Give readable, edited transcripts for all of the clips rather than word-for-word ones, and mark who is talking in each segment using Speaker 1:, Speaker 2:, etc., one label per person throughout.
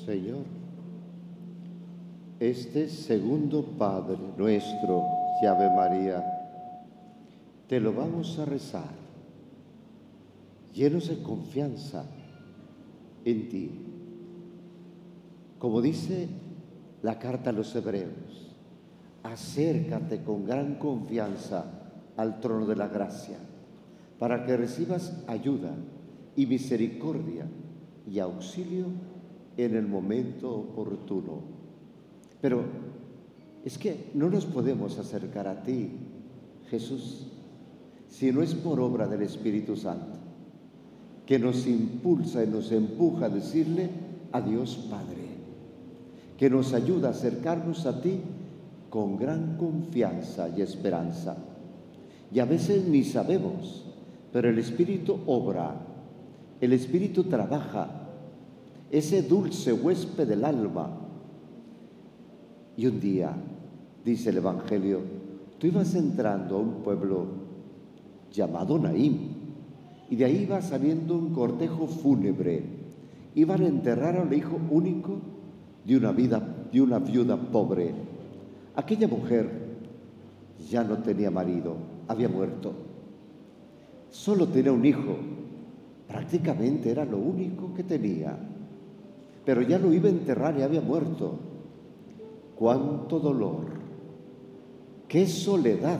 Speaker 1: Señor, este segundo Padre Nuestro y Ave María, te lo vamos a rezar, llenos de confianza en ti. Como dice la carta a los Hebreos, acércate con gran confianza al trono de la gracia, para que recibas ayuda y misericordia y auxilio en el momento oportuno. Pero es que no nos podemos acercar a ti, Jesús, si no es por obra del Espíritu Santo, que nos impulsa y nos empuja a decirle a Dios Padre, que nos ayuda a acercarnos a ti con gran confianza y esperanza. Y a veces ni sabemos, pero el Espíritu obra, el Espíritu trabaja, ese dulce huésped del alma. Y un día, dice el Evangelio, tú ibas entrando a un pueblo llamado Naín, y de ahí iba saliendo un cortejo fúnebre. Iban a enterrar al hijo único de una viuda pobre. Aquella mujer ya no tenía marido, había muerto. Solo tenía un hijo, prácticamente era lo único que tenía. Pero ya lo iba a enterrar y había muerto. ¡Cuánto dolor! ¡Qué soledad!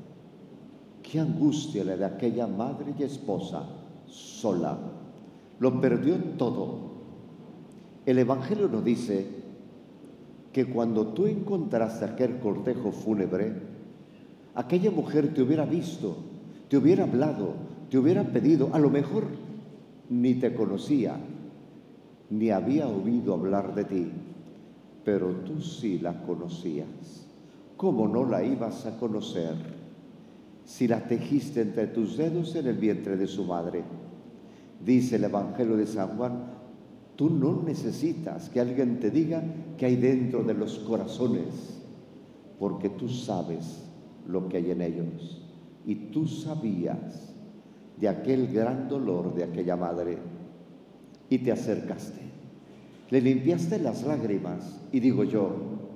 Speaker 1: ¡Qué angustia la de aquella madre y esposa sola! Lo perdió todo. El Evangelio nos dice que cuando tú encontraste aquel cortejo fúnebre, aquella mujer te hubiera visto, te hubiera hablado, te hubiera pedido, a lo mejor ni te conocía, ni había oído hablar de ti, pero tú sí la conocías. ¿Cómo no la ibas a conocer si la tejiste entre tus dedos en el vientre de su madre? Dice el Evangelio de San Juan, tú no necesitas que alguien te diga qué hay dentro de los corazones, porque tú sabes lo que hay en ellos. Y tú sabías de aquel gran dolor de aquella madre y te acercaste. Le limpiaste las lágrimas y digo yo,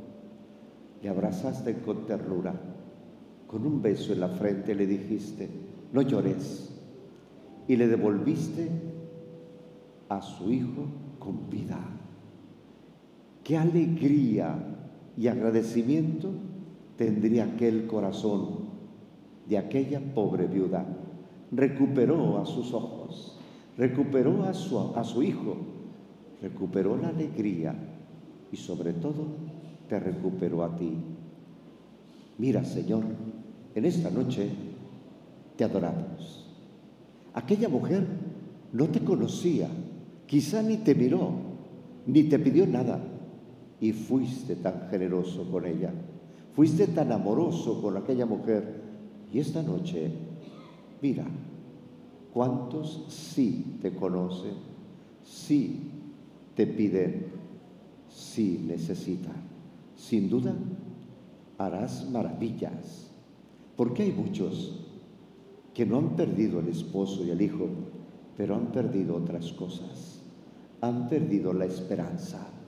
Speaker 1: le abrazaste con ternura, con un beso en la frente le dijiste, no llores, y le devolviste a su hijo con vida. ¡Qué alegría y agradecimiento tendría aquel corazón de aquella pobre viuda! Recuperó a sus ojos, recuperó a su hijo, recuperó la alegría y sobre todo te recuperó a ti. Mira, Señor, en esta noche te adoramos. Aquella mujer no te conocía, quizá ni te miró, ni te pidió nada, y fuiste tan generoso con ella, fuiste tan amoroso con aquella mujer, y esta noche, mira, ¿cuántos sí te conocen, sí te piden, sí necesitan? Sin duda, harás maravillas, porque hay muchos que no han perdido el esposo y el hijo, pero han perdido otras cosas, han perdido la esperanza.